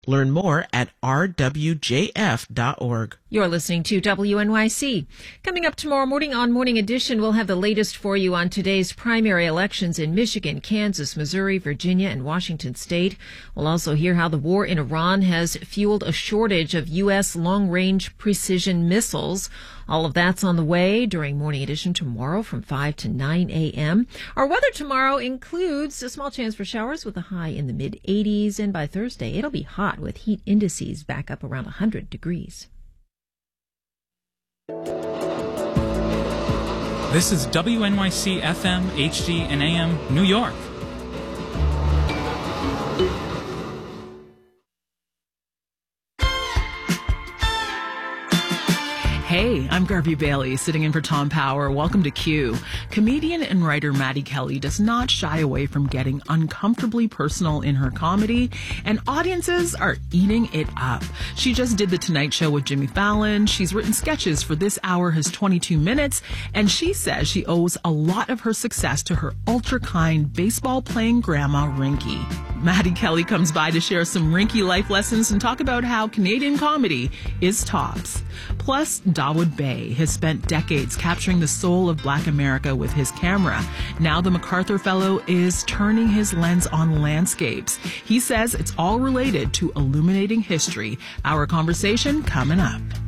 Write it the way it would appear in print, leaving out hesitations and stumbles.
Learn more at rwjf.org. You're listening to WNYC. Coming up tomorrow morning on Morning Edition, we'll have the latest for you on today's primary elections in Michigan, Kansas, Missouri, Virginia, and Washington State. We'll also hear how the war in Iran has fueled a shortage of U.S. long-range precision missiles. All of that's on the way during Morning Edition tomorrow from 5 to 9 a.m. Our weather tomorrow includes a small chance for showers with a high in the mid-80s, and by Thursday it'll be hot with heat indices back up around 100 degrees. This is WNYC FM, HD, and AM, New York. Hey, I'm Garvey Bailey, sitting in for Tom Power. Welcome to Q. Comedian and writer Maddie Kelly does not shy away from getting uncomfortably personal in her comedy, and audiences are eating it up. She just did The Tonight Show with Jimmy Fallon. She's written sketches for This Hour Has 22 Minutes, and she says she owes a lot of her success to her ultra-kind baseball-playing grandma, Rinky. Maddie Kelly comes by to share some Rinky life lessons and talk about how Canadian comedy is tops. Plus, Dawood Bey has spent decades capturing the soul of Black America with his camera. Now the MacArthur Fellow is turning his lens on landscapes. He says it's all related to illuminating history. Our conversation coming up.